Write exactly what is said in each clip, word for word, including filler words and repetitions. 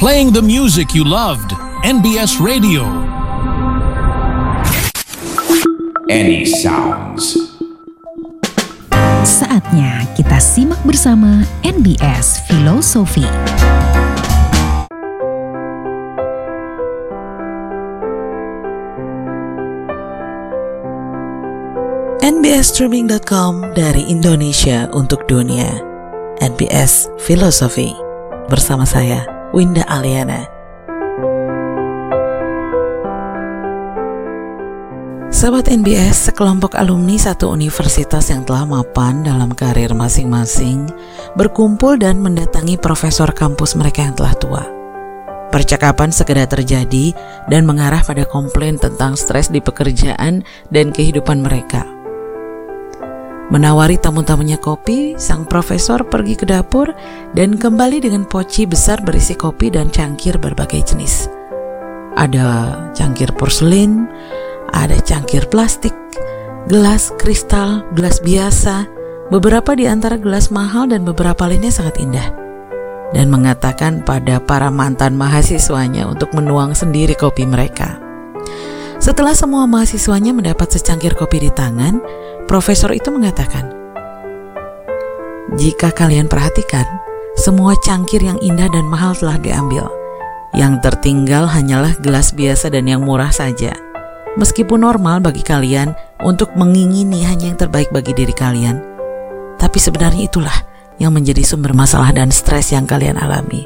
Playing the music you loved. N B S Radio. Any Sounds. Saatnya kita simak bersama N B S Filosofi. N B S streaming dot com dari Indonesia untuk dunia. N B S Filosofi bersama saya, Winda Aliana. Sahabat N B S, sekelompok alumni satu universitas yang telah mapan dalam karir masing-masing berkumpul dan mendatangi profesor kampus mereka yang telah tua. Percakapan segera terjadi dan mengarah pada komplain tentang stres di pekerjaan dan kehidupan mereka. Menawari tamu-tamunya kopi, sang profesor pergi ke dapur dan kembali dengan poci besar berisi kopi dan cangkir berbagai jenis. Ada cangkir porselin, ada cangkir plastik, gelas kristal, gelas biasa, beberapa di antara gelas mahal dan beberapa lainnya sangat indah. Dan mengatakan pada para mantan mahasiswanya untuk menuang sendiri kopi mereka. Setelah semua mahasiswanya mendapat secangkir kopi di tangan, profesor itu mengatakan, "Jika kalian perhatikan, semua cangkir yang indah dan mahal telah diambil. Yang tertinggal hanyalah gelas biasa dan yang murah saja. Meskipun normal bagi kalian untuk mengingini hanya yang terbaik bagi diri kalian, tapi sebenarnya itulah yang menjadi sumber masalah dan stres yang kalian alami."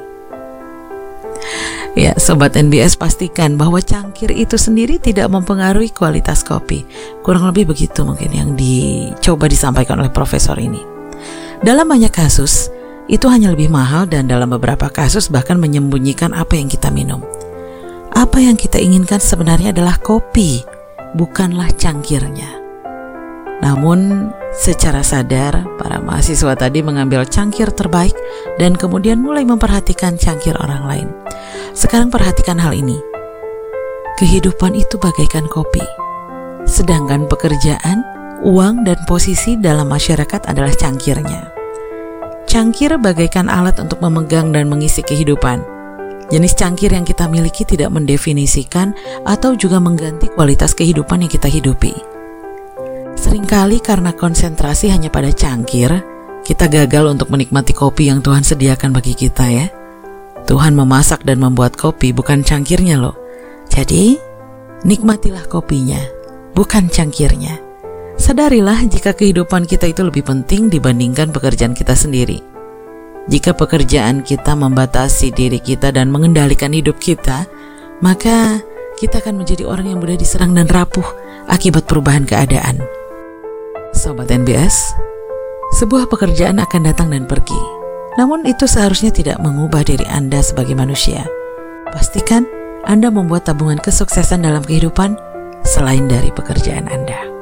Ya, Sobat N B S, pastikan bahwa cangkir itu sendiri tidak mempengaruhi kualitas kopi. Kurang lebih begitu mungkin yang dicoba disampaikan oleh profesor ini. Dalam banyak kasus, itu hanya lebih mahal dan dalam beberapa kasus bahkan menyembunyikan apa yang kita minum. Apa yang kita inginkan sebenarnya adalah kopi, bukanlah cangkirnya. Namun, secara sadar, para mahasiswa tadi mengambil cangkir terbaik dan kemudian mulai memperhatikan cangkir orang lain. Sekarang perhatikan hal ini. Kehidupan itu bagaikan kopi, sedangkan pekerjaan, uang, dan posisi dalam masyarakat adalah cangkirnya. Cangkir bagaikan alat untuk memegang dan mengisi kehidupan. Jenis cangkir yang kita miliki tidak mendefinisikan atau juga mengganti kualitas kehidupan yang kita hidupi. Seringkali karena konsentrasi hanya pada cangkir, kita gagal untuk menikmati kopi yang Tuhan sediakan bagi kita ya. Tuhan memasak dan membuat kopi, bukan cangkirnya loh. Jadi, nikmatilah kopinya, bukan cangkirnya. Sadarilah jika kehidupan kita itu lebih penting dibandingkan pekerjaan kita sendiri. Jika pekerjaan kita membatasi diri kita dan mengendalikan hidup kita, maka kita akan menjadi orang yang mudah diserang dan rapuh akibat perubahan keadaan. Sobat N B S, sebuah pekerjaan akan datang dan pergi. Namun itu seharusnya tidak mengubah diri Anda sebagai manusia. Pastikan Anda membuat tabungan kesuksesan dalam kehidupan selain dari pekerjaan Anda.